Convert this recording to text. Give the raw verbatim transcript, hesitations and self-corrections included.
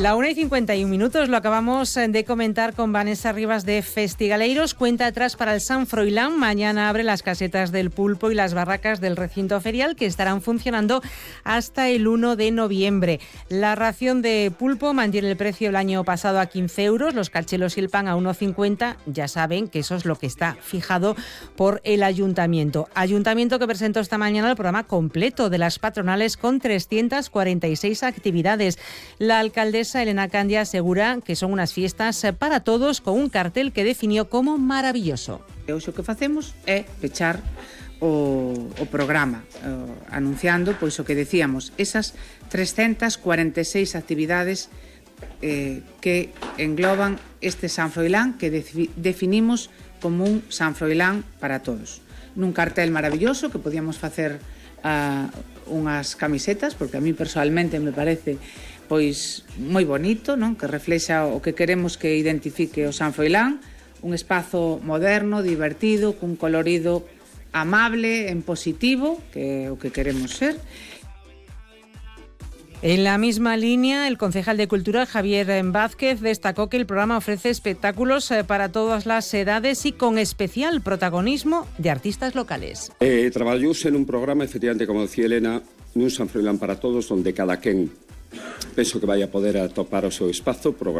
La una y cincuenta y un minutos, lo acabamos de comentar con Vanessa Rivas de Festigaleiros. Cuenta atrás para el San Froilán. Mañana abre las casetas del pulpo y las barracas del recinto ferial, que estarán funcionando hasta el uno de noviembre. La ración de pulpo mantiene el precio el año pasado a quince euros, los cachelos y el pan a uno cincuenta. Ya saben que eso es lo que está fijado por el ayuntamiento. Ayuntamiento que presentó esta mañana el programa completo de las patronales con trescientas cuarenta y seis actividades. La alcaldesa Elena Candia asegura que son unas fiestas para todos, con un cartel que definió como maravilloso. Hoxe o que facemos é pechar o, o programa, o, anunciando pois o que decíamos, esas trescientas cuarenta e seis actividades eh, que engloban este San Froilán que de, definimos como un San Froilán para todos. Nun cartel maravilloso que podíamos facer uh, unhas camisetas, porque a mí personalmente me parece pois moi bonito, non? Que reflexa o que queremos que identifique o San Froilán, un espazo moderno, divertido, cun colorido amable, en positivo, que é o que queremos ser. En la misma línea, el concejal de Cultura, Javier Vázquez, destacó que el programa ofrece espectáculos para todas las edades y con especial protagonismo de artistas locales. Eh, traballouse nun programa, efectivamente, como decía Elena, nun San Froilán para todos, onde cada quen penso que vai a poder atopar o seu espazo,